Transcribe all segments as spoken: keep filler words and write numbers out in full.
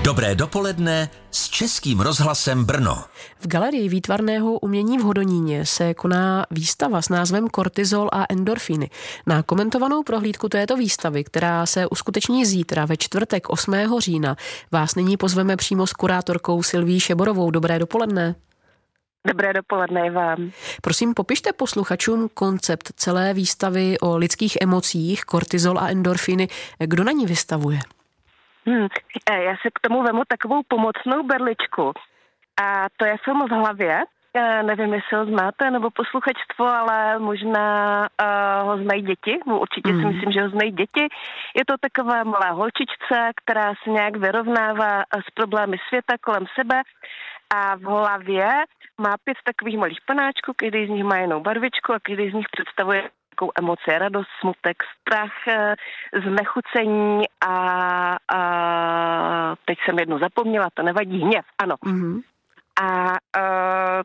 Dobré dopoledne s Českým rozhlasem Brno. V Galerii výtvarného umění v Hodoníně se koná výstava s názvem Kortizol a endorfiny. Na komentovanou prohlídku této výstavy, která se uskuteční zítra ve čtvrtek osmého října, vás nyní pozveme přímo s kurátorkou Sylvií Šeborovou. Dobré dopoledne. Dobré dopoledne vám. Prosím, popište posluchačům koncept celé výstavy o lidských emocích, kortizol a endorfiny. Kdo na ní vystavuje? Hmm, já se k tomu vemu takovou pomocnou berličku. A to je film v hlavě. Já nevím, jestli ho znáte, nebo posluchačstvo, ale možná uh, ho znají děti. No, určitě mm. si myslím, že ho znají děti. Je to taková malá holčičce, která se nějak vyrovnává s problémy světa kolem sebe. A v hlavě má pět takových malých panáčků, každý z nich má jinou barvičku a každý z nich představuje takovou emoci, radost, smutek, strach, znechucení a, a teď jsem jednu zapomněla, to nevadí, hněv, ano. Mm-hmm. A uh,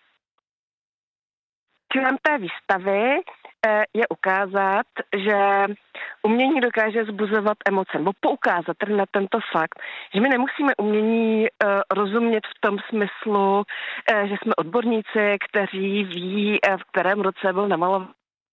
cílem té výstavy uh, je ukázat, že umění dokáže vzbuzovat emoce, nebo poukázat na tento fakt, že my nemusíme umění uh, rozumět v tom smyslu, uh, že jsme odborníci, kteří ví, uh, v kterém roce byl namalován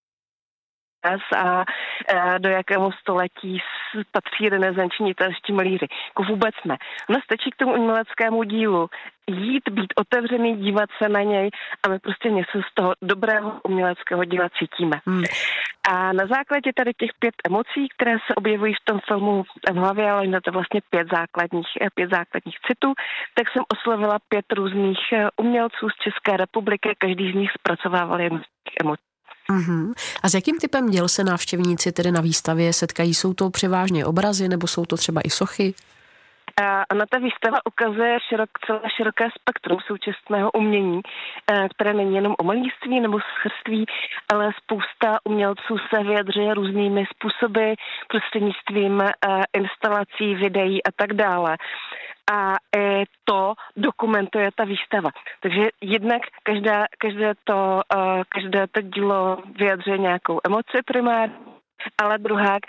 a e, do jakého století patří renesanční italští malíři. Jako vůbec ne. Ono stačí k tomu uměleckému dílu jít, být otevřený, dívat se na něj a my prostě něco z toho dobrého uměleckého díla cítíme. Hmm. A na základě tady těch pět emocí, které se objevují v tom filmu v hlavě, ale na to vlastně pět základních, pět základních citů, tak jsem oslovila pět různých umělců z České republiky, každý z nich zpracovával jednu z těch emocí. Uhum. A s jakým typem děl se návštěvníci tedy na výstavě setkají? Jsou to převážně obrazy nebo jsou to třeba i sochy? A na ta výstava ukazuje širok, celé široké spektrum současného umění, které není jenom o malířství nebo scherství, ale spousta umělců se vyjadřuje různými způsoby, prostřednictvím instalací, videí a tak dále. A to dokumentuje ta výstava. Takže jednak každá, každé, to, každé to dílo vyjadřuje nějakou emoci primární, ale druhá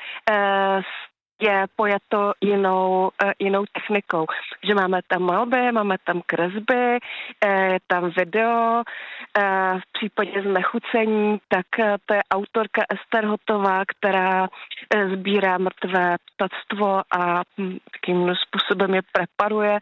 je pojato jinou, jinou technikou. Že máme tam malby, máme tam kresby, je tam video. V případě znechucení, tak to je autorka Ester Hotová, která sbírá mrtvé ptactvo a takým způsobem je preparuje.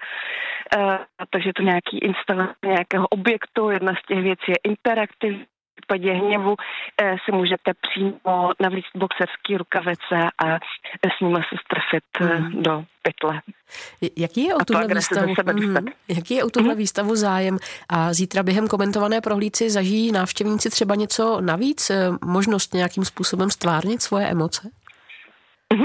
Takže to nějaký instalace nějakého objektu. Jedna z těch věcí je interaktivní. V případě hněvu eh, si můžete přímo navlíct boxerský rukavice a s nimi se strefit mm. do pytle. Jaký je o tuhle výstavu, mm, jaký je o tuhle mm. výstavu zájem? A zítra během komentované prohlídky zažijí návštěvníci třeba něco navíc? Možnost nějakým způsobem stvárnit svoje emoce? Mm.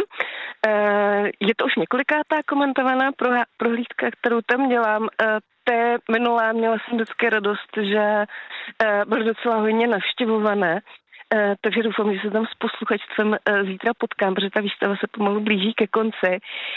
Eh, je to už několikátá komentovaná prohlídka, kterou tam dělám. Eh, Té minulé měla jsem vždycky radost, že e, byly docela hodně navštěvované, e, takže doufám, že se tam s posluchačstvem e, zítra potkám, protože ta výstava se pomalu blíží ke konci.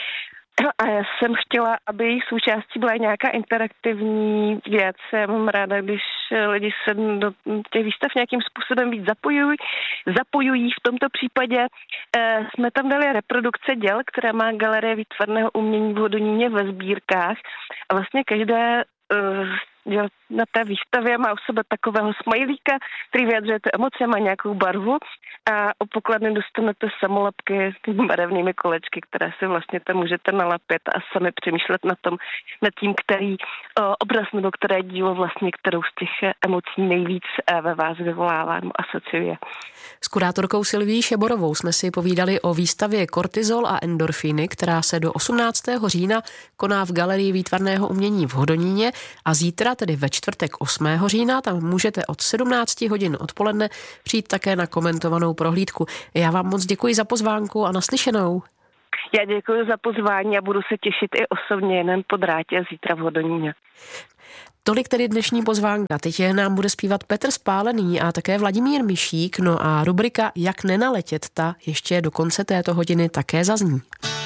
A já jsem chtěla, aby její součástí byla nějaká interaktivní věc. Já mám ráda, když lidi se do těch výstav nějakým způsobem víc zapojují. zapojují. V tomto případě eh, jsme tam dali reprodukce děl, které má Galerie výtvarného umění v Hodoníně ve sbírkách. A vlastně každé eh, na té výstavě má u sebe takového smajlíka, který vyjadřuje ty emoce, má nějakou barvu a o pokladny dostanete samolepky s těmi barevnými kolečky, které si vlastně tam můžete nalepit a sami přemýšlet nad tom, nad tím, který o, obraz nebo které dílo vlastně, kterou z těch emocí nejvíc ve vás vyvolává nebo asociuje. S kurátorkou Sylvií Šeborovou jsme si povídali o výstavě Kortizol a endorfiny, která se do osmnáctého října koná v Galerii výtvarného umění v Hodoníně a zítra, tedy ve čtvrtek osmého října, tam můžete od sedmnácti hodin odpoledne přijít také na komentovanou prohlídku. Já vám moc děkuji za pozvánku a naslyšenou. Já děkuji za pozvání a budu se těšit i osobně jen po drátě zítra v Hodoníně. Tolik tedy dnešní pozvánka. Teď nám bude zpívat Petr Spálený a také Vladimír Mišík. No a rubrika Jak nenaletět, ta ještě do konce této hodiny také zazní.